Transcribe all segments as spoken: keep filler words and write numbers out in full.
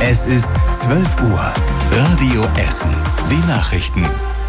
Es ist zwölf Uhr. Radio Essen. Die Nachrichten.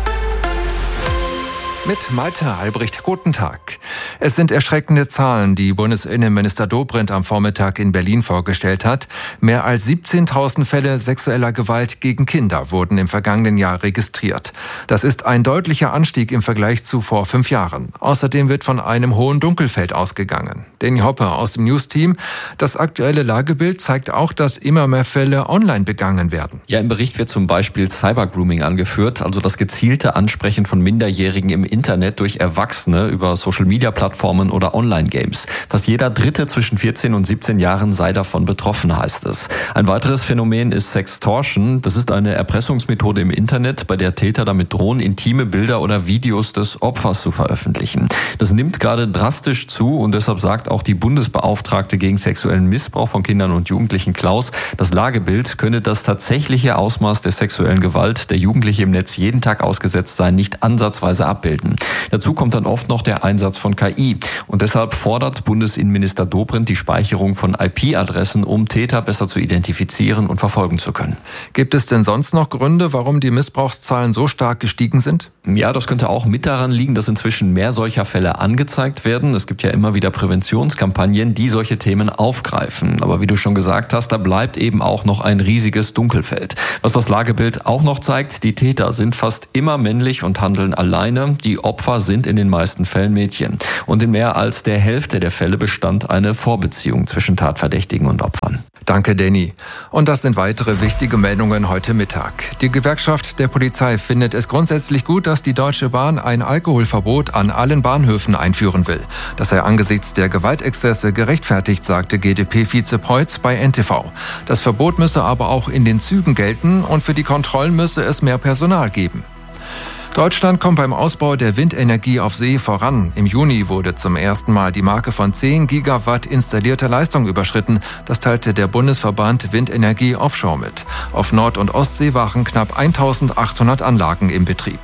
Mit Malte Albrecht, guten Tag. Es sind erschreckende Zahlen, die Bundesinnenminister Dobrindt am Vormittag in Berlin vorgestellt hat. Mehr als siebzehntausend Fälle sexueller Gewalt gegen Kinder wurden im vergangenen Jahr registriert. Das ist ein deutlicher Anstieg im Vergleich zu vor fünf Jahren. Außerdem wird von einem hohen Dunkelfeld ausgegangen. Danny Hopper aus dem News-Team. Das aktuelle Lagebild zeigt auch, dass immer mehr Fälle online begangen werden. Ja, im Bericht wird zum Beispiel Cybergrooming angeführt, also das gezielte Ansprechen von Minderjährigen im Internet durch Erwachsene über Social-Media-Plattformen oder Online-Games. Fast jeder Dritte zwischen vierzehn und siebzehn Jahren sei davon betroffen, heißt es. Ein weiteres Phänomen ist Sextortion. Das ist eine Erpressungsmethode im Internet, bei der Täter damit drohen, intime Bilder oder Videos des Opfers zu veröffentlichen. Das nimmt gerade drastisch zu und deshalb sagt auch die Bundesbeauftragte gegen sexuellen Missbrauch von Kindern und Jugendlichen, Klaus, das Lagebild könne das tatsächliche Ausmaß der sexuellen Gewalt, der Jugendliche im Netz jeden Tag ausgesetzt seien, nicht ansatzweise abbilden. Dazu kommt dann oft noch der Einsatz von K I. Und deshalb fordert Bundesinnenminister Dobrindt die Speicherung von I P-Adressen, um Täter besser zu identifizieren und verfolgen zu können. Gibt es denn sonst noch Gründe, warum die Missbrauchszahlen so stark gestiegen sind? Ja, das könnte auch mit daran liegen, dass inzwischen mehr solcher Fälle angezeigt werden. Es gibt ja immer wieder Präventionskampagnen, die solche Themen aufgreifen. Aber wie du schon gesagt hast, da bleibt eben auch noch ein riesiges Dunkelfeld. Was das Lagebild auch noch zeigt, die Täter sind fast immer männlich und handeln alleine. Die Opfer sind in den meisten Fällen Mädchen. Und in mehr als der Hälfte der Fälle bestand eine Vorbeziehung zwischen Tatverdächtigen und Opfern. Danke, Danny. Und das sind weitere wichtige Meldungen heute Mittag. Die Gewerkschaft der Polizei findet es grundsätzlich gut, dass die Deutsche Bahn ein Alkoholverbot an allen Bahnhöfen einführen will. Das sei angesichts der Gewaltexzesse gerechtfertigt, sagte G D P-Vize Preutz bei N T V. Das Verbot müsse aber auch in den Zügen gelten und für die Kontrollen müsse es mehr Personal geben. Deutschland kommt beim Ausbau der Windenergie auf See voran. Im Juni wurde zum ersten Mal die Marke von zehn Gigawatt installierter Leistung überschritten. Das teilte der Bundesverband Windenergie Offshore mit. Auf Nord- und Ostsee waren knapp eintausendachthundert Anlagen im Betrieb.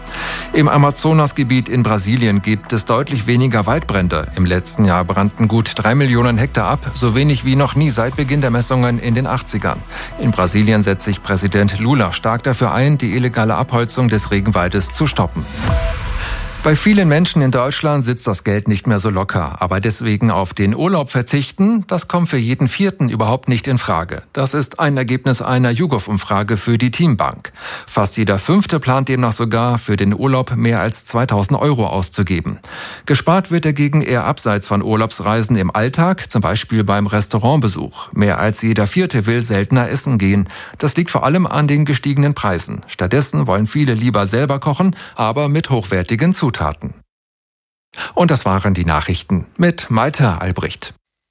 Im Amazonasgebiet in Brasilien gibt es deutlich weniger Waldbrände. Im letzten Jahr brannten gut drei Millionen Hektar ab, so wenig wie noch nie seit Beginn der Messungen in den achtzigern. In Brasilien setzt sich Präsident Lula stark dafür ein, die illegale Abholzung des Regenwaldes zu stoppen. Bei vielen Menschen in Deutschland sitzt das Geld nicht mehr so locker. Aber deswegen auf den Urlaub verzichten, das kommt für jeden Vierten überhaupt nicht in Frage. Das ist ein Ergebnis einer YouGov-Umfrage für die Teambank. Fast jeder Fünfte plant demnach sogar, für den Urlaub mehr als zweitausend Euro auszugeben. Gespart wird dagegen eher abseits von Urlaubsreisen im Alltag, zum Beispiel beim Restaurantbesuch. Mehr als jeder Vierte will seltener essen gehen. Das liegt vor allem an den gestiegenen Preisen. Stattdessen wollen viele lieber selber kochen, aber mit hochwertigen Zutaten. Und das waren die Nachrichten mit Malte Albrecht.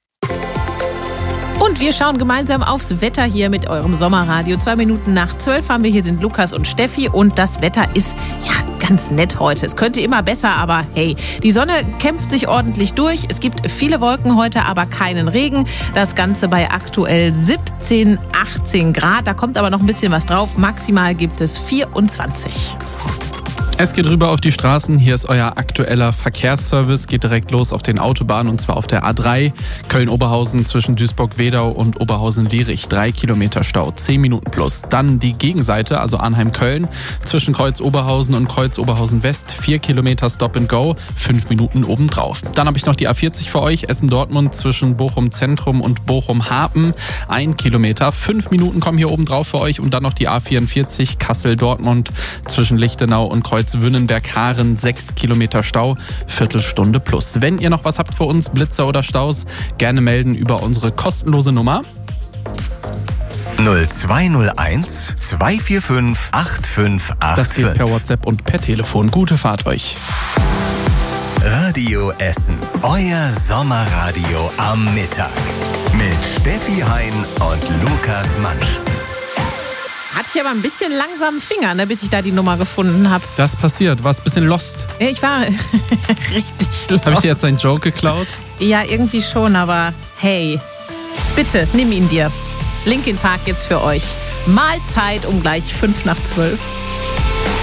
Und wir schauen gemeinsam aufs Wetter hier mit eurem Sommerradio. Zwei Minuten nach zwölf haben wir. Hier sind Lukas und Steffi und das Wetter ist ja ganz nett heute. Es könnte immer besser, aber hey, die Sonne kämpft sich ordentlich durch. Es gibt viele Wolken heute, aber keinen Regen. Das Ganze bei aktuell siebzehn, achtzehn Grad. Da kommt aber noch ein bisschen was drauf. Maximal gibt es vierundzwanzig. Es geht rüber auf die Straßen. Hier ist euer aktueller Verkehrsservice. Geht direkt los auf den Autobahnen und zwar auf der A drei. Köln-Oberhausen zwischen Duisburg-Wedau und Oberhausen-Lierich. Drei Kilometer Stau, zehn Minuten plus. Dann die Gegenseite, also Arnheim-Köln, zwischen Kreuz-Oberhausen und Kreuz-Oberhausen-West. Vier Kilometer Stop and Go, fünf Minuten obendrauf. Dann habe ich noch die A vierzig für euch. Essen-Dortmund zwischen Bochum-Zentrum und Bochum-Hapen. Ein Kilometer, fünf Minuten kommen hier obendrauf für euch. Und dann noch die A vierundvierzig Kassel-Dortmund zwischen Lichtenau und Kreuz Wünnenberg-Haaren, sechs Kilometer Stau, Viertelstunde plus. Wenn ihr noch was habt für uns, Blitzer oder Staus, gerne melden über unsere kostenlose Nummer null zwei null eins, zwei vier fünf, acht fünf acht fünf. Das geht per WhatsApp und per Telefon. Gute Fahrt euch. Radio Essen, euer Sommerradio am Mittag mit Steffi Hein und Lukas Mansch. Hatte ich aber ein bisschen langsam Finger, ne, bis ich da die Nummer gefunden habe. Das passiert. Warst ein bisschen lost. Ja, ich war richtig lost. Habe ich dir jetzt einen Joke geklaut? Ja, irgendwie schon, aber hey, bitte, nimm ihn dir. Linkin Park jetzt für euch. Mahlzeit um gleich fünf nach zwölf.